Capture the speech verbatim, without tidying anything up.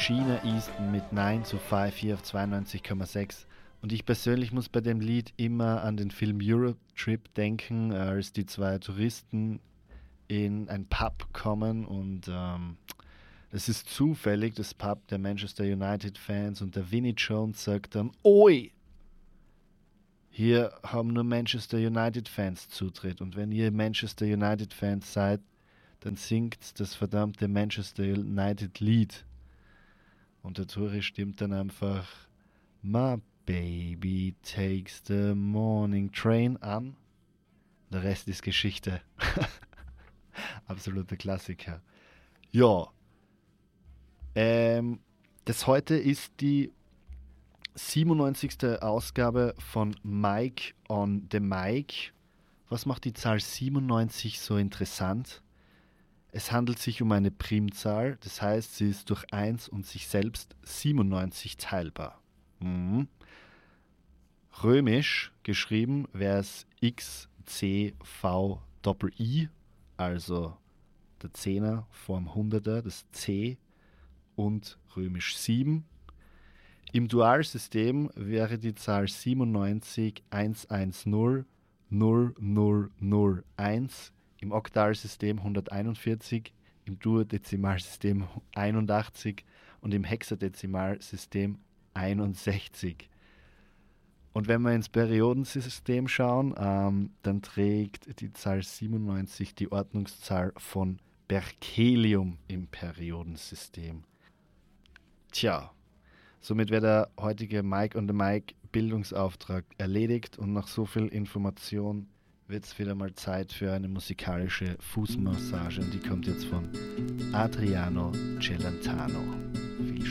Sheena Easton mit neun zu fünf hier auf zweiundneunzig Komma sechs. Und ich persönlich muss bei dem Lied immer an den Film Europe Trip denken, als die zwei Touristen in ein Pub kommen und ähm, es ist zufällig das Pub der Manchester United Fans und der Vinnie Jones sagt dann: Oi! Hier haben nur Manchester United Fans Zutritt und wenn ihr Manchester United Fans seid, dann singt das verdammte Manchester United Lied. Und der Tourist stimmt dann einfach My baby takes the morning train an. Der Rest ist Geschichte. Absoluter Klassiker. Ja. Ähm, das heute ist die siebenundneunzigste Ausgabe von Mike on the Mic. Was macht die Zahl siebenundneunzig so interessant? Es handelt sich um eine Primzahl, das heißt, sie ist durch eins und sich selbst siebenundneunzig teilbar. Mhm. Römisch geschrieben wäre es X C V I I, also der Zehner vorm Hunderter, das C und römisch sieben. Im Dualsystem wäre die Zahl siebenundneunzig hundertzehn null null null eins, im Oktalsystem hunderteinundvierzig, im Duodezimalsystem einundachtzig und im Hexadezimalsystem einundsechzig. Und wenn wir ins Periodensystem schauen, ähm, dann trägt die Zahl siebenundneunzig die Ordnungszahl von Berkelium im Periodensystem. Tja, somit wäre der heutige Mike on the Mic Bildungsauftrag erledigt und nach so viel Information wird es wieder mal Zeit für eine musikalische Fußmassage und die kommt jetzt von Adriano Celentano.